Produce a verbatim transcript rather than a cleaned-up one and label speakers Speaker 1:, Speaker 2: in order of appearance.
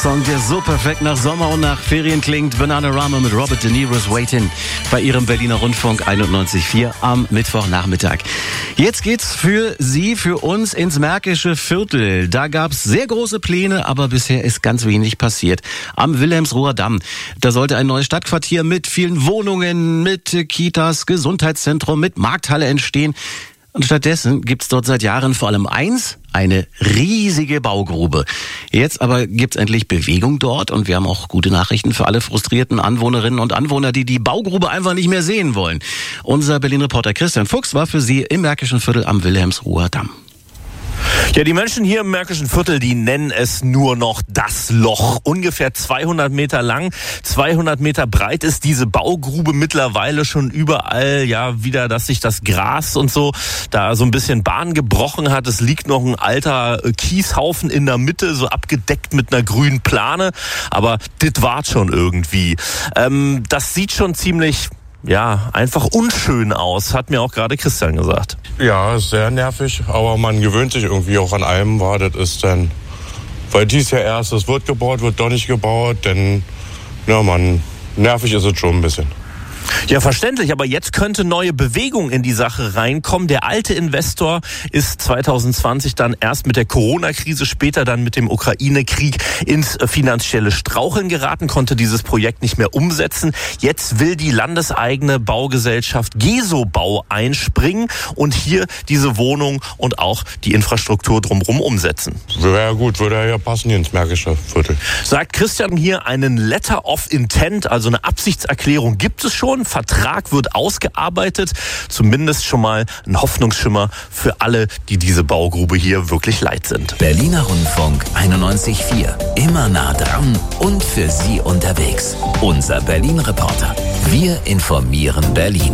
Speaker 1: Song, der so perfekt nach Sommer und nach Ferien klingt. Bananarama mit Robert De Niro's Waitin' bei Ihrem Berliner Rundfunk einundneunzig Komma vier am Mittwochnachmittag. Jetzt geht's für Sie, für uns ins Märkische Viertel. Da gab's sehr große Pläne, aber bisher ist ganz wenig passiert. Am Wilhelmsruher Damm. Da sollte ein neues Stadtquartier mit vielen Wohnungen, mit Kitas, Gesundheitszentrum, mit Markthalle entstehen. Und stattdessen gibt's dort seit Jahren vor allem eins, eine riesige Baugrube. Jetzt aber gibt's endlich Bewegung dort und wir haben auch gute Nachrichten für alle frustrierten Anwohnerinnen und Anwohner, die die Baugrube einfach nicht mehr sehen wollen. Unser Berlin-Reporter Christian Fuchs war für Sie im Märkischen Viertel am Wilhelmsruher Damm.
Speaker 2: Ja, die Menschen hier im Märkischen Viertel, die nennen es nur noch das Loch. Ungefähr zweihundert Meter lang, zweihundert Meter breit ist diese Baugrube mittlerweile schon überall, ja, wieder, dass sich das Gras und so da so ein bisschen Bahn gebrochen hat. Es liegt noch ein alter Kieshaufen in der Mitte, so abgedeckt mit einer grünen Plane. Aber das war schon irgendwie. Ähm, das sieht schon ziemlich... ja, einfach unschön aus, hat mir auch gerade Christian gesagt.
Speaker 3: Ja, ist sehr nervig, aber man gewöhnt sich irgendwie auch an allem, war das ist dann, weil dies ja erst, es wird gebaut, wird doch nicht gebaut, denn, ja man, nervig ist es schon ein bisschen.
Speaker 2: Ja, verständlich, aber jetzt könnte neue Bewegung in die Sache reinkommen. Der alte Investor ist zwanzig zwanzig dann erst mit der Corona-Krise, später dann mit dem Ukraine-Krieg ins finanzielle Straucheln geraten, konnte dieses Projekt nicht mehr umsetzen. Jetzt will die landeseigene Baugesellschaft Gesobau einspringen und hier diese Wohnung und auch die Infrastruktur drumherum umsetzen.
Speaker 3: Wäre ja gut, würde ja passen hier ins Märkische Viertel.
Speaker 2: Sagt Christian hier, einen Letter of Intent, also eine Absichtserklärung gibt es schon. Vertrag wird ausgearbeitet, zumindest schon mal ein Hoffnungsschimmer für alle, die diese Baugrube hier wirklich leid sind.
Speaker 4: Berliner Rundfunk einundneunzig Komma vier. Immer nah dran und für Sie unterwegs. Unser Berlin-Reporter. Wir informieren Berlin.